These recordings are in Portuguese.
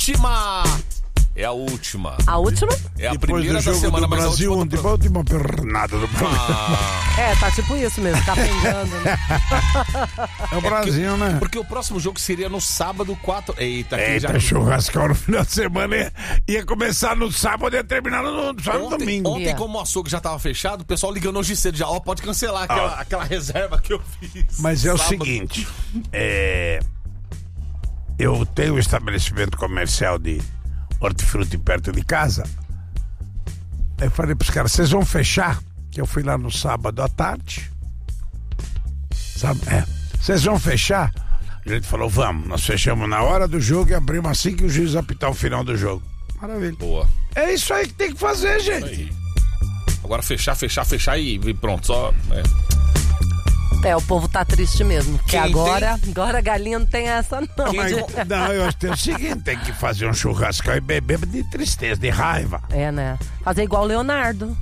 última! É a última. A última? É a Depois primeira do jogo da semana, do mas Brasil, a ontem foi a última pernada do programa. Tá tipo isso mesmo, tá pegando, né? É o Brasil, né? Porque o próximo jogo seria no sábado, 4... Eita, aqui Eita, já... churrascão no final de semana ia começar no sábado e ia terminar no domingo. Ontem, como o açougue já tava fechado, o pessoal ligando hoje cedo já, pode cancelar aquela reserva que eu fiz. Mas é o sábado. seguinte, eu tenho um estabelecimento comercial de hortifruti perto de casa. Eu falei pros caras, vocês vão fechar? Que eu fui lá no sábado à tarde. Sabe? Vocês vão fechar? A gente falou, vamos. Nós fechamos na hora do jogo e abrimos assim que o juiz apitar o final do jogo. Maravilha. Boa. É isso aí que tem que fazer, gente. Aí. Agora fechar e pronto, só... O povo tá triste mesmo. Porque Quem agora a galinha não tem essa, não. Não, eu acho que é o seguinte, tem que fazer um churrascão e beber de tristeza, de raiva. Né? Fazer igual o Leonardo.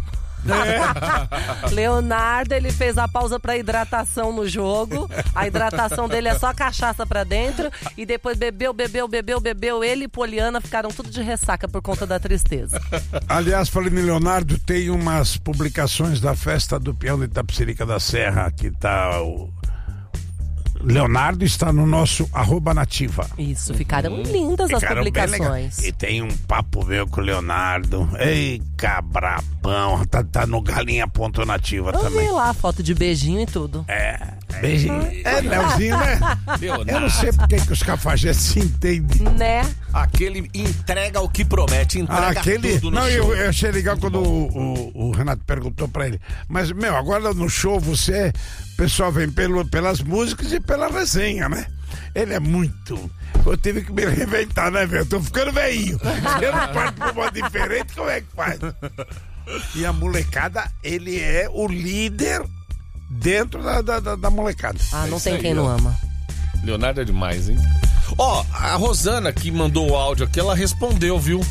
Leonardo, ele fez a pausa pra hidratação no jogo. A hidratação dele é só cachaça pra dentro. E depois bebeu. Ele e Poliana ficaram tudo de ressaca por conta da tristeza. Aliás, falando em Leonardo, tem umas publicações da festa do peão de Itapecerica da Serra, que tá o... Leonardo está no nosso @nativa. Isso, ficaram lindas as publicações. E tem um papo meu com o Leonardo. Ei, cabrabão. Tá no galinha.nativa também. Eu vi lá, foto de beijinho e tudo. Beijinho. Leozinho, né? Leonardo. Eu não sei por que os cafajestes se entendem. Né? Aquele entrega o que promete, entrega tudo no show. Eu achei legal quando o Renato perguntou pra ele. Mas, agora no show o pessoal vem pelas músicas e pela resenha, né? Ele é muito... Eu tive que me reinventar, né, velho? Eu tô ficando velhinho. Eu não parto pra uma diferente, como é que faz? E a molecada, ele é o líder dentro da molecada. Não tem quem não ama. Leonardo é demais, hein? A Rosana que mandou o áudio aqui, ela respondeu, viu?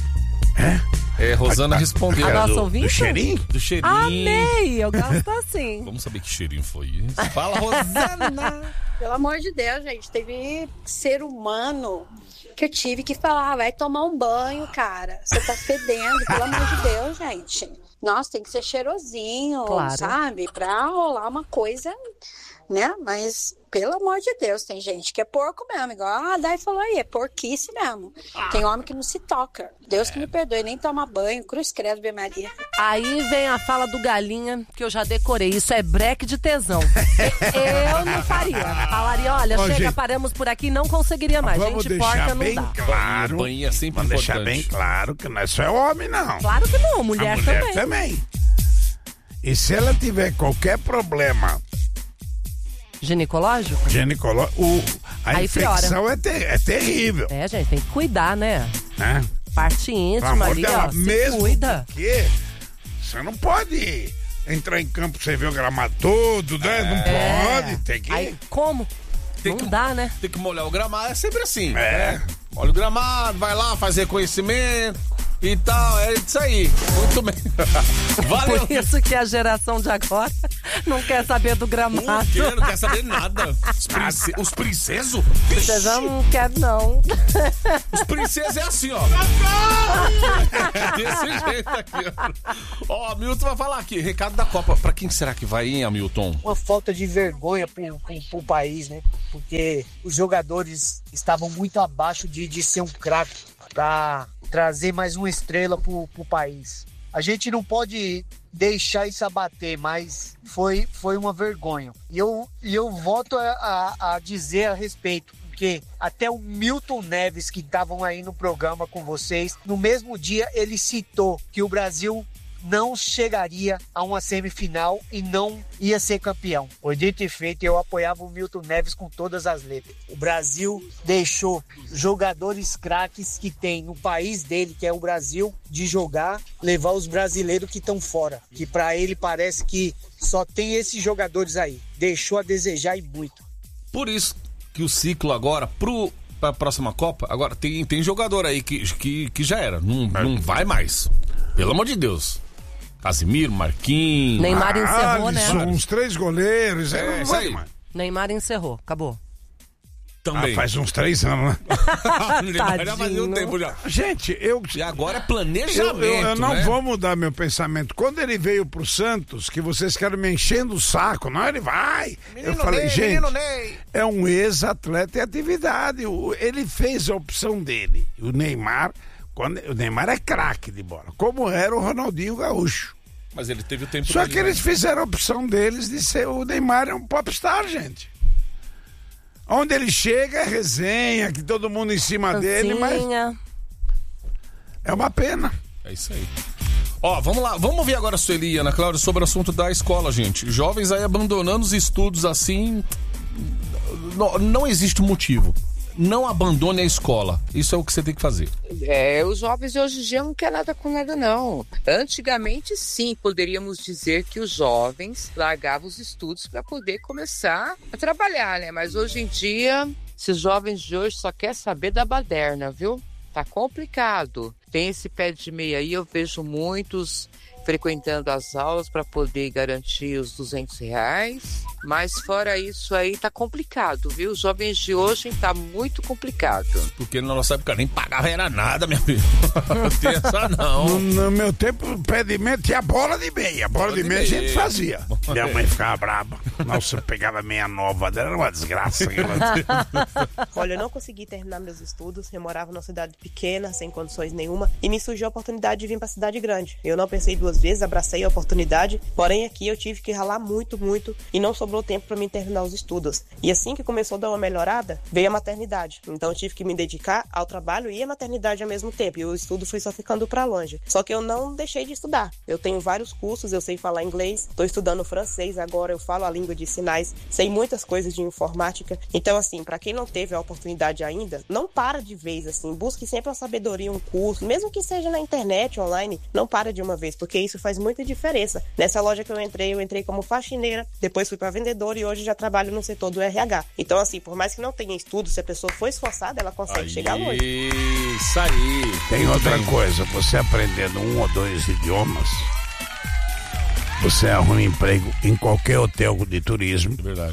Rosana respondeu. A nossa ouvinte? Do cheirinho? Do cheirinho. Amei, eu gosto assim. Vamos saber que cheirinho foi isso. Fala, Rosana. Pelo amor de Deus, gente, teve ser humano que eu tive que falar, vai tomar um banho, cara. Você tá fedendo, pelo amor de Deus, gente. Nossa, tem que ser cheirosinho, claro. Sabe? Pra rolar uma coisa, né? Mas, pelo amor de Deus, tem gente que é porco mesmo, igual a Dai falou aí, é porquice mesmo. Tem homem que não se toca. Deus que me perdoe, nem toma banho, cruz credo, Ave Maria. Aí vem a fala do Galinha, que eu já decorei. Isso é breque de tesão. Eu não faria. Falaria, olha, chega, gente, paramos por aqui, não conseguiria mais. Vamos gente deixar porca bem não dá. claro. Banho é sempre vamos importante. Deixar bem claro que não é só homem, não. Claro que não, mulher também. E se ela tiver qualquer problema ginecológico, a infecção é terrível. Gente, tem que cuidar, né? Parte íntima ali, dela, se cuida. Porque você não pode entrar em campo pra você ver o gramado todo, né? Não pode, tem que... Aí, como? Não dá, né? Tem que molhar o gramado, é sempre assim. Molha o gramado, vai lá, faz reconhecimento e tal, é isso aí. Muito bem. Valeu. Por isso que a geração de agora não quer saber do gramado. Não quer saber nada. Os princesos? Princesa não quer, não. Os princesos é assim, ó. Desse jeito aqui, ó. Hamilton vai falar aqui, recado da Copa. Pra quem será que vai, hein, Hamilton? Uma falta de vergonha pro país, né? Porque os jogadores estavam muito abaixo de ser um craque pra trazer mais uma estrela pro país. A gente não pode deixar isso abater, mas foi uma vergonha. E eu volto a dizer a respeito, porque até o Milton Neves, que estavam aí no programa com vocês, no mesmo dia ele citou que o Brasil não chegaria a uma semifinal e não ia ser campeão. Por dito e feito, eu apoiava o Milton Neves com todas as letras. O Brasil deixou jogadores craques que tem no país dele, que é o Brasil, de jogar, levar os brasileiros que estão fora. Que para ele parece que só tem esses jogadores aí. Deixou a desejar e muito. Por isso que o ciclo agora, pra próxima Copa, agora tem jogador aí que já era. Não vai mais. Pelo amor de Deus. Casimiro, Marquinhos... Neymar encerrou, né? Uns 3 goleiros. Isso aí. Neymar encerrou, acabou. Também. Faz uns 3 anos, né? Já fazia um tempo já. Gente, E agora é planejamento, eu não né? vou mudar meu pensamento. Quando ele veio pro Santos, que vocês querem me enchendo o saco, não, ele vai. Eu falei, gente, é um ex-atleta em atividade. Ele fez a opção dele. O Neymar é craque de bola, como era o Ronaldinho Gaúcho. Mas ele teve o tempo Só dele, que eles né? fizeram a opção deles de ser o Neymar é um popstar, gente. Onde ele chega é resenha, que todo mundo em cima dele, mas é uma pena. É isso aí. Ó, vamos lá, vamos ouvir agora a Sueli e Ana Cláudia sobre o assunto da escola, gente. Jovens aí abandonando os estudos assim, não existe motivo. Não abandone a escola. Isso é o que você tem que fazer. Os jovens de hoje em dia não querem nada com nada, não. Antigamente, sim, poderíamos dizer que os jovens largavam os estudos para poder começar a trabalhar, né? Mas hoje em dia, esses jovens de hoje só querem saber da baderna, viu? Tá complicado. Tem esse pé de meia aí, eu vejo muitos frequentando as aulas para poder garantir os R$200, mas fora isso aí tá complicado, viu? Os jovens de hoje tá muito complicado. Porque na nossa época nem pagava era nada, minha filha. Não tem essa não. No meu tempo, pé de meia tinha bola de meia. Bola de meia a gente fazia. Minha mãe ficava brava. Nossa, eu pegava meia nova, era uma desgraça. Olha, eu não consegui terminar meus estudos, eu morava numa cidade pequena, sem condições nenhuma, e me surgiu a oportunidade de vir pra cidade grande. Eu não pensei 2 vezes, abracei a oportunidade, porém aqui eu tive que ralar muito e não sobrou tempo para mim terminar os estudos. E assim que começou a dar uma melhorada, veio a maternidade. Então eu tive que me dedicar ao trabalho e à maternidade ao mesmo tempo, e o estudo foi só ficando para longe. Só que eu não deixei de estudar. Eu tenho vários cursos, eu sei falar inglês, estou estudando francês agora, eu falo a língua de sinais, sei muitas coisas de informática. Então assim, para quem não teve a oportunidade ainda, não para de vez, assim, busque sempre a sabedoria, um curso, mesmo que seja na internet, online, não para de uma vez, porque isso faz muita diferença. Nessa loja que eu entrei como faxineira, depois fui para vendedora e hoje já trabalho no setor do RH. Então assim, por mais que não tenha estudo, se a pessoa for esforçada, ela consegue chegar longe. Isso aí. Tem outra coisa, você aprendendo 1 ou 2 idiomas, você arruma emprego em qualquer hotel de turismo. É verdade.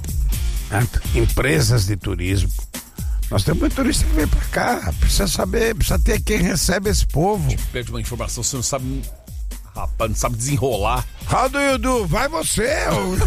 Empresas de turismo. Nós temos muito turista que vem pra cá. Precisa saber, precisa ter quem recebe esse povo. Pede uma informação, você não sabe. Rapaz, não sabe desenrolar. How do you do? Vai você!